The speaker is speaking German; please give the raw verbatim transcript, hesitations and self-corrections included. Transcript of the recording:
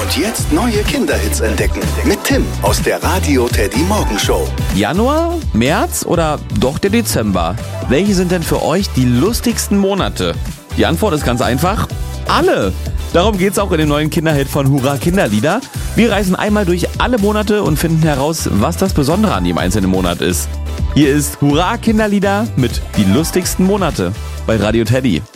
Und jetzt neue Kinderhits entdecken. Mit Tim aus der Radio Teddy Morgenshow. Januar, März oder doch der Dezember? Welche sind denn für euch die lustigsten Monate? Die Antwort ist ganz einfach: alle! Darum geht's auch in dem neuen Kinderhit von Hurra Kinderlieder. Wir reisen einmal durch alle Monate und finden heraus, was das Besondere an jedem einzelnen Monat ist. Hier ist Hurra Kinderlieder mit die lustigsten Monate bei Radio Teddy.